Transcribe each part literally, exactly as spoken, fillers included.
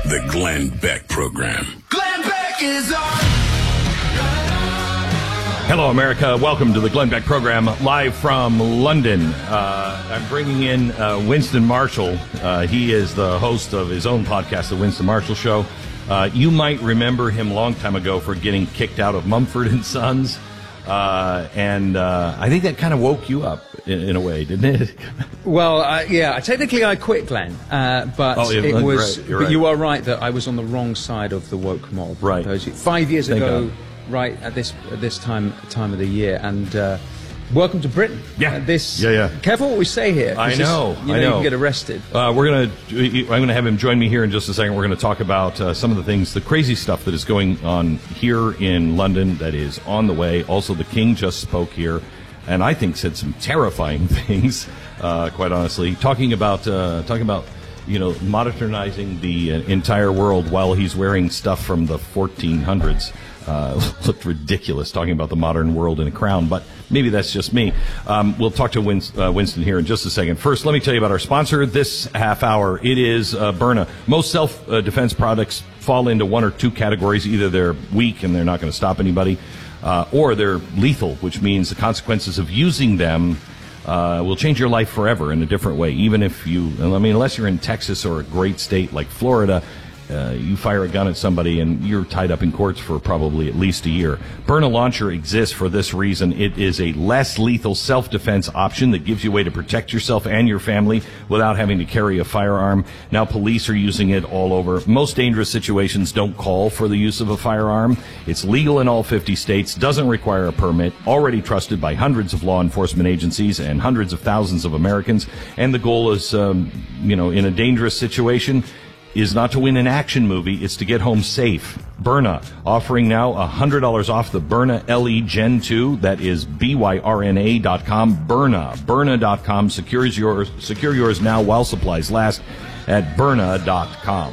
The Glenn Beck Program. Glenn Beck is on. Hello, America. Welcome to the Glenn Beck Program, live from London. Uh, I'm bringing in uh, Winston Marshall. Uh, he is the host of his own podcast, The Winston Marshall Show. Uh, you might remember him a long time ago for getting kicked out of Mumford and Sons. Uh, and uh, I think that kind of woke you up in, in a way, didn't it? Well, uh, yeah, technically I quit, Glenn, uh, but oh, yeah, it was. right, but right. you are right that I was on the wrong side of the woke mob. Right. Five years Thank ago, God. right at this at this time time of the year, and uh, welcome to Britain. Yeah. Uh, this. Yeah, yeah. Careful what we say here. I This know. Is, you know, I know. you can get arrested. Uh, we're gonna. I'm gonna have him join me here in just a second. We're gonna talk about uh, some of the things, the crazy stuff that is going on here in London that is on the way. Also, the King just spoke here, and I think said some terrifying things. Uh, quite honestly, talking about uh, talking about you know modernizing the uh, entire world while he's wearing stuff from the fourteen hundreds. Uh, looked ridiculous talking about the modern world in a crown, but maybe that's just me. Um, we'll talk to Win- uh, Winston here in just a second. First, let me tell you about our sponsor this half hour. It is uh, Byrna. Most self-defense products fall into one or two categories. Either they're weak and they're not going to stop anybody, uh, or they're lethal, which means the consequences of using them uh, will change your life forever in a different way. Even if you, I mean, unless you're in Texas or a great state like Florida, Uh, you fire a gun at somebody and you're tied up in courts for probably at least a year. Byrna Launcher exists for this reason. It is a less lethal self-defense option that gives you a way to protect yourself and your family without having to carry a firearm. Now police are using it all over. Most dangerous situations don't call for the use of a firearm. It's legal in all fifty states, doesn't require a permit, already trusted by hundreds of law enforcement agencies and hundreds of thousands of Americans. And the goal is, um, you know, in a dangerous situation, is not to win an action movie, it's to get home safe. Byrna, offering now one hundred dollars off the Byrna L E Gen two. That is B Y R N A dot com. Byrna. Byrna dot com. Secures yours, secure yours now while supplies last at Byrna dot com.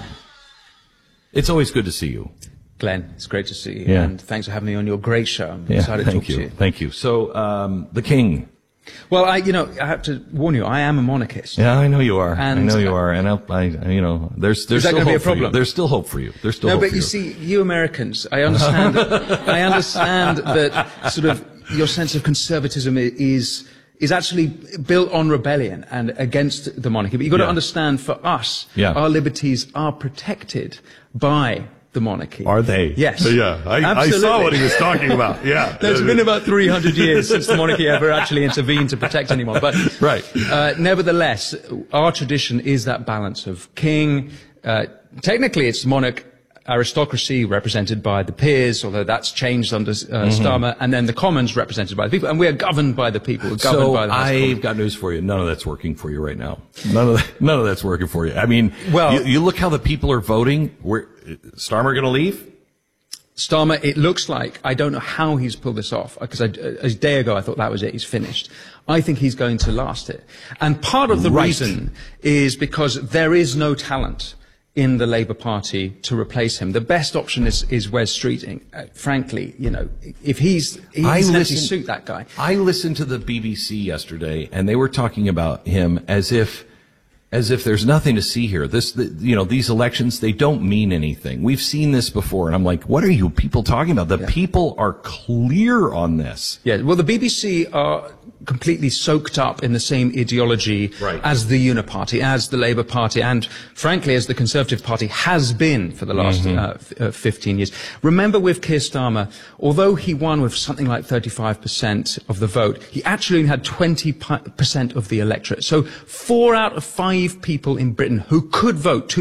It's always good to see you. Glenn, it's great to see you, Yeah. and thanks for having me on your great show. I'm Yeah, excited to thank talk you. to you. Thank you. So, um, the King. Well, I, you know, I have to warn you, I am a monarchist. Yeah, I know you are. And, I know you uh, are. And I, I you know, there's, there's Is that still gonna be hope a for you. problem? There's still hope for you. There's still No, hope but for you see, you Americans, I understand, I understand that sort of your sense of conservatism is, is actually built on rebellion and against the monarchy. But you've got Yeah. to understand, for us, Yeah. our liberties are protected by the monarchy. Are they? Yes. Yeah. I, I Absolutely. saw what he was talking about. Yeah. There's been about three hundred years since the monarchy ever actually intervened to protect anyone. But Right. uh, nevertheless, our tradition is that balance of king. Uh, technically, it's monarch aristocracy represented by the peers, although that's changed under uh, Mm-hmm. Starmer, and then the commons represented by the people. And we are governed by the people. We're governed So by the House of I've Commons. got news for you. None of that's working for you right now. None of that, none of that's working for you. I mean, Well- you, you look how the people are voting. Where Starmer going to leave? Starmer, it looks like, I don't know how he's pulled this off, because a day ago I thought that was it, he's finished. I think he's going to last it. And part of the Right. reason is because there is no talent in the Labour Party to replace him. The best option is, is Wes Streeting. Uh, frankly, you know, if he's, he's I an empty listen- suit, that guy. I listened to the B B C yesterday, and they were talking about him as if, as if there's nothing to see here. This, the, you know, these elections, they don't mean anything. We've seen this before, and I'm like, what are you people talking about? The Yeah. people are clear on this. Yeah, well, the B B C are completely soaked up in the same ideology Right. as the Uniparty, as the Labour Party, and frankly, as the Conservative Party has been for the last Mm-hmm. uh, f- uh, fifteen years. Remember with Keir Starmer, although he won with something like thirty-five percent of the vote, he actually only had twenty percent of the electorate. So four out of five people in Britain who could vote,